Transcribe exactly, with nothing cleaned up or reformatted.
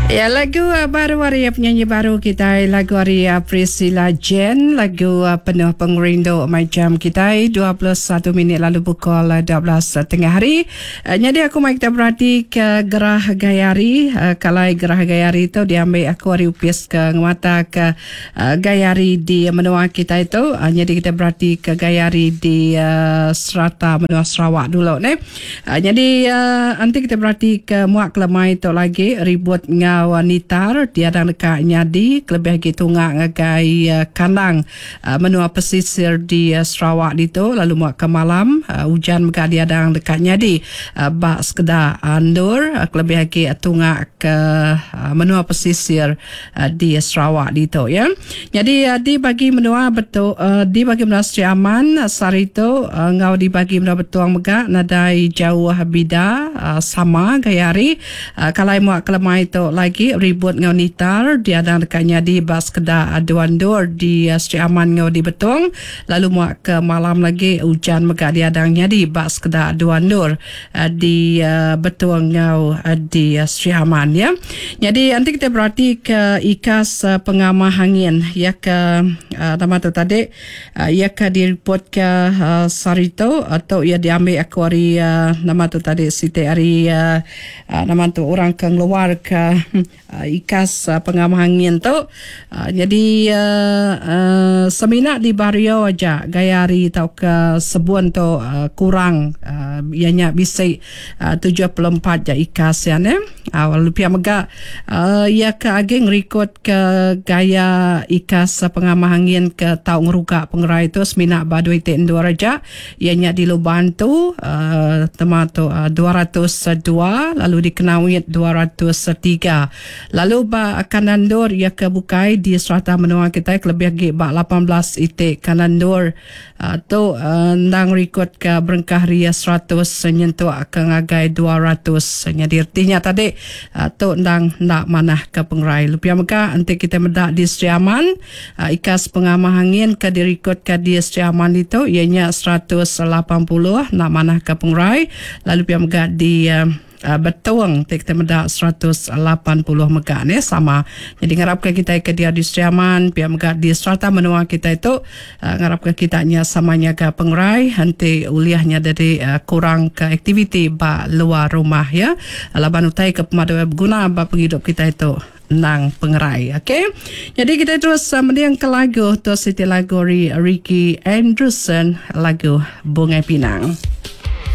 Ya, lagu uh, baru hari penyanyi baru kita, lagu hari uh, Priscilla Jen, lagu uh, penuh pengerindu macam kita dua puluh satu minit lalu pukul uh, dua belas uh, tengah hari. Uh, jadi aku mau kita berhati ke Gerah Gayari. Uh, kalau Gerah Gayari itu diambil aku hari upis ke mata ke uh, Gayari di menua kita itu. Uh, jadi kita berhati ke Gayari di uh, Serata menua Sarawak dulu ni. Uh, jadi uh, nanti kita berhati ke Muak Kelemai itu lagi ribut ngau wanita dia dan dekat nyadi kelebih gitu ngak ngagai uh, kanang uh, menua pesisir di uh, Sarawak itu lalu muak ke malam uh, hujan mega dia dan dekat nyadi uh, bak sekedar andur uh, kelebih lagi uh, tungak ke uh, menua pesisir uh, di uh, Sarawak itu ya. Jadi uh, di bagi menua betul uh, di bagi menua Sri Aman uh, sari itu uh, ngau di bagi menua betul mega nadai jauh bida uh, sama gayari uh, kalau muak kelemai itu lagi ribut ngau nitar dia dan dekatnya di bas kedah aduan dor di uh, Sri Aman ngau di Betong lalu muak ke malam lagi hujan mega dia dangnya di bas kedah aduan dor uh, di uh, Betong ngau uh, di uh, Sri Aman ya. Jadi nanti kita berarti ke ikas uh, pengamah angin ya ke uh, nama tu tadi uh, ya ke direport ke uh, Sarito atau ia diambil aku hari uh, nama tu tadi Siti hari uh, uh, nama tu orang ke luar ke uh, ikas uh, pengamah angin tu uh, jadi uh, uh, seminat di Bario aja gayari tau ke sebun tu uh, kurang uh, ianya bisa uh, tujuh puluh empat ja ikas ya ne awal uh, lupiah mega uh, ia ke ageng rekod ke gaya ikas uh, pengamah angin ke tau ngeruka pengerai tu seminat badui ten dua raja ianya di Luban tu uh, tematu uh, dua ratus dua lalu di Kenawit dua ratus tiga lalu ba kanandor ia kebukai di serata menua kita lebih lagi ba lapan belas itik kanandor uh, tu uh, nang rekod ke berengkah ria seratus senyentuh ke ngagai dua ratus jadi artinya tadi uh, tu nang nak manah ke pengerai lupiah mega nanti kita medak di Sri Aman uh, ikas pengamah angin ke direkod ke di Sri Aman itu ianya seratus lapan puluh nak manah ke pengerai lalu lupiah mega di uh, Uh, betuang kita medak seratus lapan puluh mega ni sama. Jadi ngarapkan kita ke dia di Sri Aman pihak mega di serata menua kita itu uh, ngarapkan kitanya samanya ke pengerai nanti uliahnya dari uh, kurang ke aktiviti ba luar rumah ya. Laban utai ke pemadu berguna ba penghidup kita itu nang pengerai. Okey. Jadi kita terus uh, mendiang ke lagu tu Siti lagu Ricky Anderson lagu Bunga Pinang.